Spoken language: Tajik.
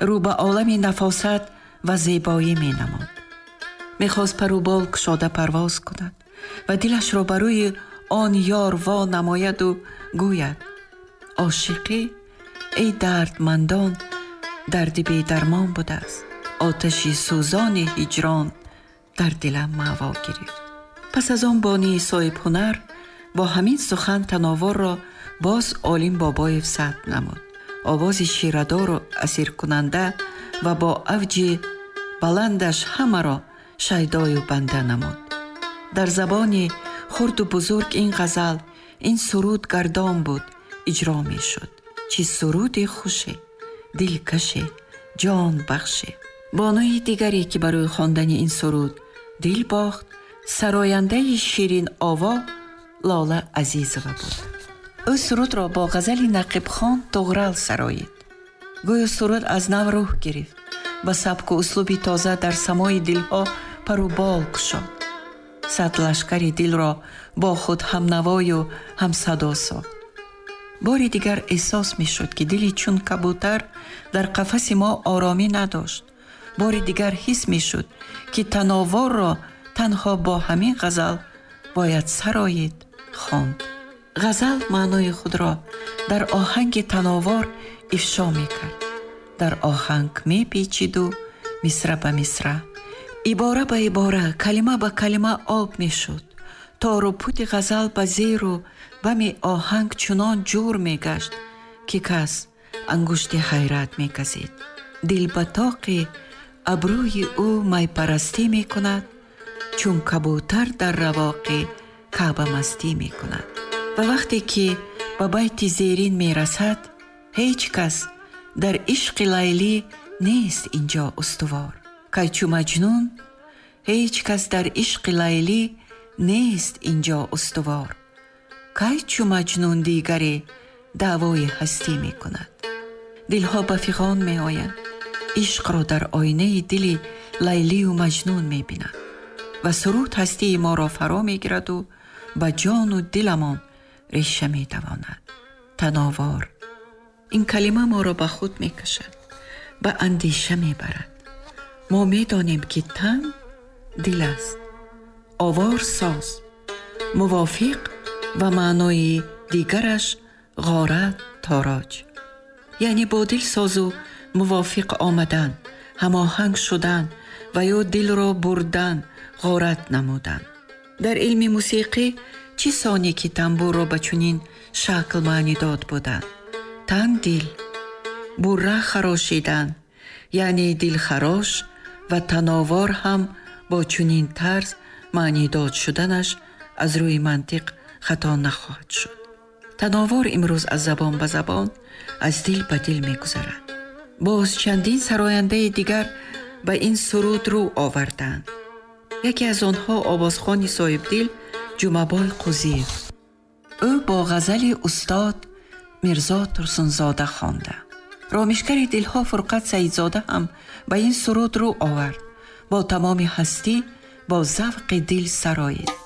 рӯ ба олами нафосат ва зебоӣ менамуд. мехост парубол кушода парвоз кунад ва дилашро ба рӯи он ёр во намояду гӯяд: ошиқӣ, эй дардмандон, дарди бедармон будааст. оташи сӯзони ҳиҷрон дар дилам маъво гирифт. пас аз он бонии соҳибҳунар бо ҳамин сухан тановорро боз Олим Бобоев сабт намуд. овози ширадору асиркунанда ва бо авҷи баландаш ҳамаро шайдою банда намуд. дар забони хурду бузург ин ғазал, ин суруд гардон буд, иҷро мешуд. чӣ суруди хуше, дилкаше, ҷонбахше. бонуи дигаре ки барои хондани ин суруд дил бохт, сарояндаи ширин ово Лола Азизова буд. ӯ сурудро бо ғазали Нақибхон туғрал сароид. гӯё суруд аз нав рӯҳ гирифт, ба сабку услуби тоза дар самои дилҳо парубол кушод. сад лашкари дилро бо худ ҳамнавою ҳамсадо сохт. бори дигар эҳсос мешуд ки дили чун кабутар дар қафаси мо оромӣ надошт. бори дигар ҳис мешуд ки тановорро танҳо бо ҳамин ғазал бояд сароид, хонд. ғазал маънои худро дар оҳанги тановор ифшо мекард. дар оҳанг мепечиду мисра ба мисра, ибора ба ибора, калима ба калима об мешуд. тору пути ғазал ба зеру бами оҳанг чунон ҷур мегашт ки кас ангушти ҳайрат мегазид. дил ба тоқи абрӯи ӯ майпарастӣ мекунад, чун кабутар дар равоқи каъба мастӣ мекунад. ва вақте ки ба байти зерин мерасад, ҳеҷ кас дар ишқи лайлӣ нест инҷо устувор. кайчу маҷнун, ҳеҷ кас дар ишқи лайлӣ нест инҷо устувор. кайчу маҷнун дигаре даъвои ҳастӣ мекунад. дилҳо ба фиғон меоянд, ишқро дар оинаи дили лайлию маҷнун мебинад ва суруд ҳастии моро фаро мегираду ба ҷону диламон реша медавонад. тановор, ин калима моро ба худ мекашад, ба андеша мебарад. мо медонем ки тан дил аст, овор соз, мувофиқ ва маънои дигараш ғорат, тороҷ. яъне бо дил созу мувофиқ омадан, ҳамоҳанг шудан ва ё дилро бурдан, ғорат намудан. дар илми мусиқӣ чӣ соне ки тамбурро ба чунин шакл маънӣ дод буданд? тан дил, бурра харошидан, яъне дилхарош ва тановор ҳам бо чунин тарз маънӣ дод шуданаш аз рӯи мантиқ хато нахоҳад шуд. тановор имрӯз аз забон ба забон, аз дил ба дил мегузарад. боз чандин сарояндаи дигар ба ин суруд рӯ оварданд. яке аз онҳо овозхони соҳибдил Ҷумабой Қузиев. ӯ бо ғазали устод Мирзо Турсунзода хонда. ромишгари дилҳо Фурқат Саидзода ҳам ба ин суруд рӯ овард. бо тамоми ҳастӣ, бо завқи дил сароид.